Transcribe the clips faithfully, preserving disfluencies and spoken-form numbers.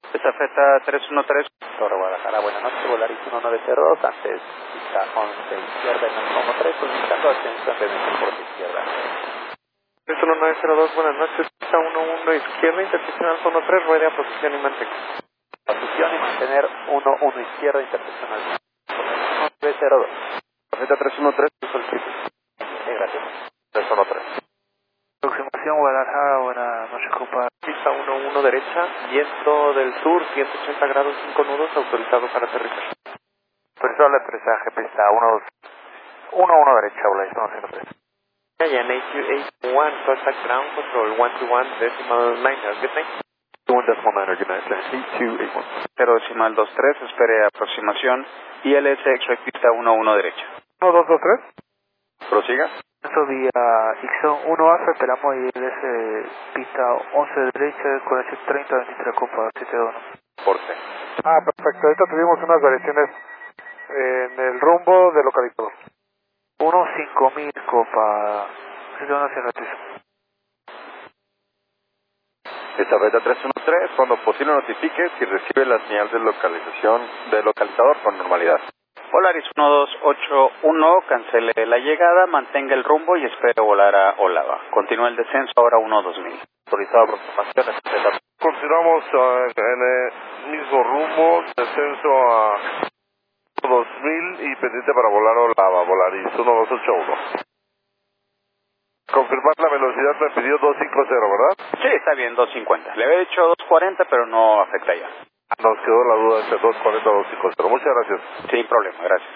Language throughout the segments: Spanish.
Estafeta tres uno tres, Torre Guadalajara, buenas noches, Volaris uno nueve cero dos, antes pista once izquierda en el uno tres, solicitando atención de transporte izquierda. tres uno nueve cero dos, buenas noches, pista uno uno izquierda, interseccional uno tres, rueda, posición y manteca. Posición y mantener uno uno izquierda, interseccional uno nueve cero dos. Estafeta tres uno tres, solicitud. Sí, gracias. tres uno tres. Aproximación Guadalajara, buenas noches, compa. Pista uno uno derecha, viento del sur, ciento ochenta grados, cinco nudos, autorizado para aterrizar. Autorizado el aterrizaje, pista uno uno derecha, Volaris uno cero tres. Cayenne A Q eight one, contact ground control one two one decimal niner, good night. one decimal niner, good night, A Q eight one. cero decimal dos tres, espere aproximación, I L S X pista uno uno derecha. uno dos dos tres. Prosiga. Esto vía Ixon uno Alfa, esperamos y el S pista once derecha, conexión treinta veintitrés, compa, siete dos uno. Porte. Ah, perfecto, ahorita tuvimos unas variaciones en el rumbo del localizador. uno cinco mil, compa, siete uno hacia noticia. Estafeta tres uno tres, cuando posible notifique si recibe la señal de localización del localizador con normalidad. Volaris uno dos ocho uno, cancele la llegada, mantenga el rumbo y espere volar a Olava. Continúa el descenso ahora uno dos mil. Autorizado aproximación, estafeta. Continuamos uh, en el mismo rumbo, descenso a dos mil y pendiente para volar a Olava, Volaris uno dos ocho uno. Confirmar la velocidad me pidió doscientos cincuenta, ¿verdad? Sí, está bien, doscientos cincuenta. Le había dicho doscientos cuarenta, pero no afecta ya. Nos quedó la duda entre doscientos cuarenta y doscientos cincuenta. Muchas gracias. Sin problema, gracias.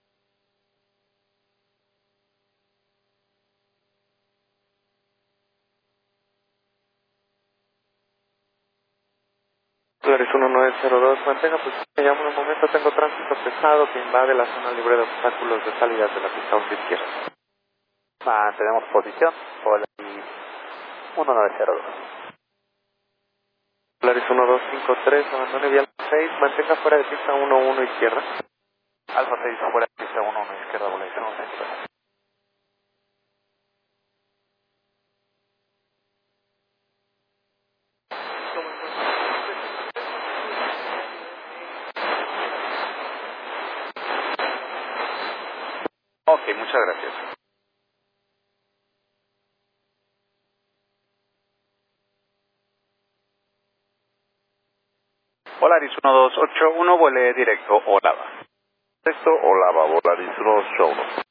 Volaris uno nueve cero dos, mantenga pues me llamo en un momento, tengo tránsito pesado que invade la zona libre de obstáculos de salida de la pista once izquierda. Mantenemos posición, Volaris uno nueve cero dos. Volaris uno dos cinco tres, abandone vial seis, mantenga fuera de pista uno uno izquierda. Alfa seis, fuera de pista uno uno izquierda, Volaris uno cero tres. Ok, muchas gracias. Volaris uno dos ocho uno, vuele directo Olava. Texto Olava, Volaris uno dos ocho uno.